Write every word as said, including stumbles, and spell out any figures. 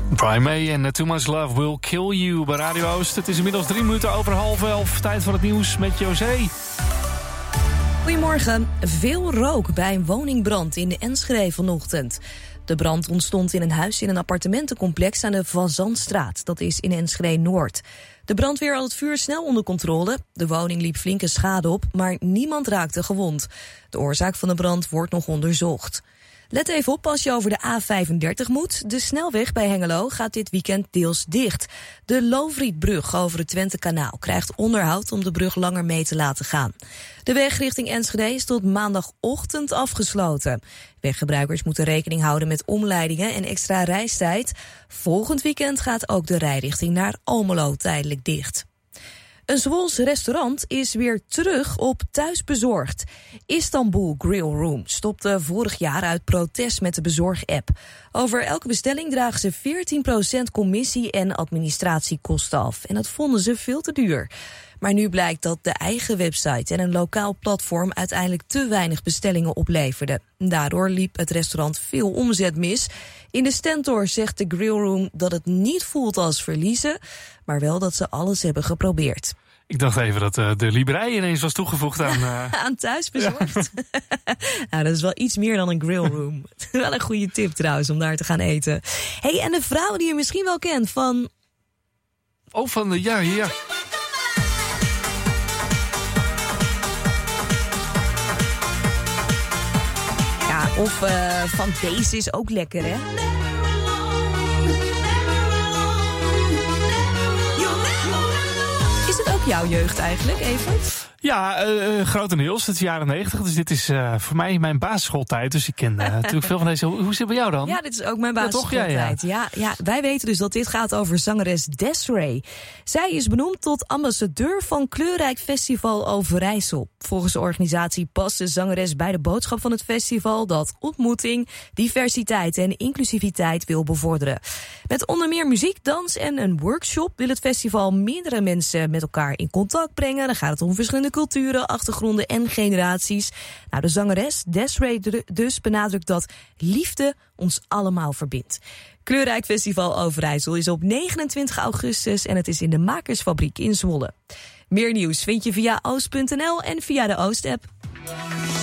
Brian May en Too Much Love Will Kill You bij Radio Oost. Het is inmiddels drie minuten over half elf. Tijd voor het nieuws met José. Goedemorgen. Veel rook bij een woningbrand in de Enschede vanochtend. De brand ontstond in een huis in een appartementencomplex aan de Van Zandstraat. Dat is in Enschede Noord. De brandweer had het vuur snel onder controle. De woning liep flinke schade op, maar niemand raakte gewond. De oorzaak van de brand wordt nog onderzocht. Let even op als je over de A vijfendertig moet. De snelweg bij Hengelo gaat dit weekend deels dicht. De Loofrietbrug over het Twentekanaal krijgt onderhoud om de brug langer mee te laten gaan. De weg richting Enschede is tot maandagochtend afgesloten. Weggebruikers moeten rekening houden met omleidingen en extra reistijd. Volgend weekend gaat ook de rijrichting naar Almelo tijdelijk dicht. Een Zwols restaurant is weer terug op thuisbezorgd. Istanbul Grill Room stopte vorig jaar uit protest met de bezorg-app. Over elke bestelling dragen ze veertien procent commissie en administratiekosten af. En dat vonden ze veel te duur. Maar nu blijkt dat de eigen website en een lokaal platform uiteindelijk te weinig bestellingen opleverden. Daardoor liep het restaurant veel omzet mis. In de Stentor zegt de Grillroom dat het niet voelt als verliezen, maar wel dat ze alles hebben geprobeerd. Ik dacht even dat uh, de Liberij ineens was toegevoegd aan... Uh... aan thuisbezorgd. Ja. Nou, dat is wel iets meer dan een grillroom. Wel een goede tip trouwens om daar te gaan eten. Hey, en de vrouw die je misschien wel kent van... Oh, van de... Ja, ja. Ja, of uh, van deze is ook lekker, hè? Is het ook jouw jeugd eigenlijk, Evert? Ja, uh, grotendeels. Het is jaren negentig. Dus dit is uh, voor mij mijn basisschooltijd. Dus ik ken uh, natuurlijk veel van deze. Hoe, hoe is het bij jou dan? Ja, dit is ook mijn basisschooltijd. Ja, toch? Ja, ja. Ja, ja, wij weten dus dat dit gaat over zangeres Des'ree. Zij is benoemd tot ambassadeur van Kleurrijk Festival Overijssel. Volgens de organisatie past de zangeres bij de boodschap van het festival dat ontmoeting, diversiteit en inclusiviteit wil bevorderen. Met onder meer muziek, dans en een workshop wil het festival meerdere mensen met elkaar in contact brengen. Dan gaat het om verschillende culturen, achtergronden en generaties. Nou, de zangeres Des'ree dus benadrukt dat liefde ons allemaal verbindt. Kleurrijk Festival Overijssel is op negenentwintig augustus en het is in de Makersfabriek in Zwolle. Meer nieuws vind je via oost punt n l en via de Oost-app.